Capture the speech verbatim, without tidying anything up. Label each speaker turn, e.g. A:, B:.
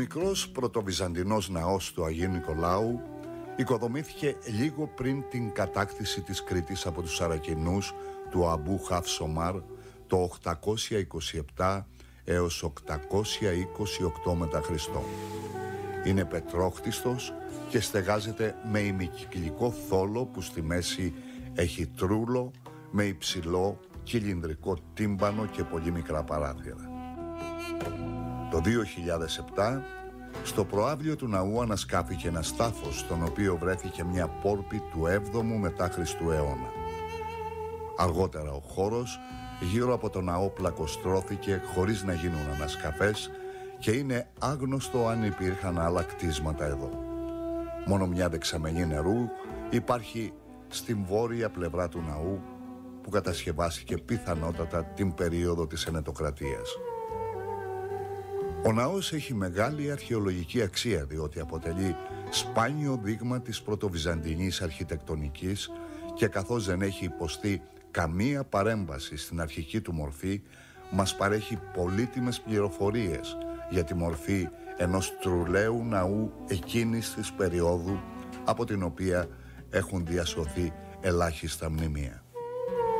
A: μικρός πρωτοβυζαντινός ναός του Αγίου Νικολάου οικοδομήθηκε λίγο πριν την κατάκτηση της Κρήτης από τους Σαρακινούς του Αμπού Χαφ Σομάρ το οκτακόσια είκοσι επτά έως οκτακόσια είκοσι οκτώ μετά Χριστό. Είναι πετρόχτιστος και στεγάζεται με ημικυκλικό θόλο που στη μέση έχει τρούλο με υψηλό κυλινδρικό τύμπανο και πολύ μικρά παράθυρα. Το δύο χιλιάδες επτά στο προαύλιο του ναού ανασκάφηκε ένας τάφος στον οποίο βρέθηκε μια πόρπη του έβδομου μετά Χριστού αιώνα. Αργότερα ο χώρος γύρω από τον ναό πλακοστρώθηκε χωρίς να γίνουν ανασκαφές και είναι άγνωστο αν υπήρχαν άλλα κτίσματα εδώ. Μόνο μια δεξαμενή νερού υπάρχει στην βόρεια πλευρά του ναού που κατασκευάστηκε πιθανότατα την περίοδο της Ενετοκρατίας. Ο ναός έχει μεγάλη αρχαιολογική αξία διότι αποτελεί σπάνιο δείγμα της πρωτοβυζαντινής αρχιτεκτονικής και καθώς δεν έχει υποστεί καμία παρέμβαση στην αρχική του μορφή, μας παρέχει πολύτιμες πληροφορίες για τη μορφή ενός τρουλαίου ναού εκείνης της περίοδου από την οποία έχουν διασωθεί ελάχιστα μνημεία.